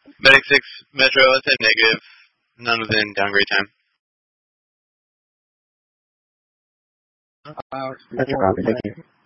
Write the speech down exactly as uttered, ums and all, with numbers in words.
Medic six, Metro, let's hit negative. None within downgrade time. Uh, Metro copy, thank you.